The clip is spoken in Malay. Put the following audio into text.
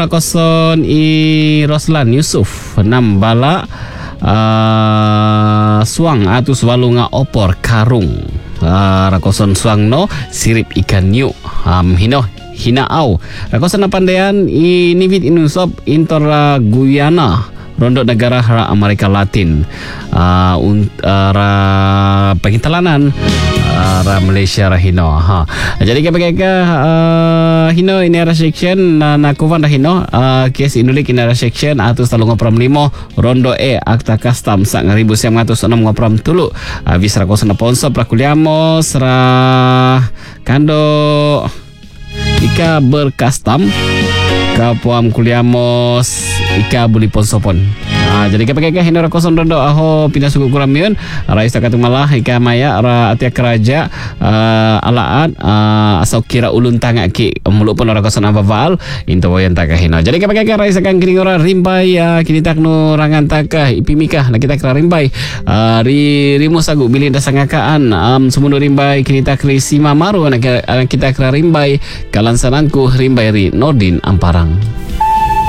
Koson Roslan Yusuf 6 bala suang atus walunga opor karung rakoson suang no sirip ikan new hino hinaau rakoson pandean inivit inusop intora Guyana Rondo negara Amerika Latin pengintalanan Malaysia rahino jadi kepeka hino ini era section nakuvan rahino kes inulik ini era section atus talung ngopram 5 rondo akta custom sak 1906 ngopram tulu visra kosana ponso prakuliamos ra kando ika bercustom kapuam kuliamos ika buli ponsopon jadi kepeka hino rakoson rondo aho pindah suku kuramion rais takatung malah ika maya ra atia keraja alaat asau kira ulun tangak ki muluk pun rakoson abaval into wayan takah hino jadi kepeka rais akan kini ora rimbai kini takno rangan takah ipimikah nak kita kira rimbai rimus agu bilin dasangakaan semundu rimbai kini takri sima maru nak kita kira rimbai kalan sanangku rimbai ri Nordin Amparang.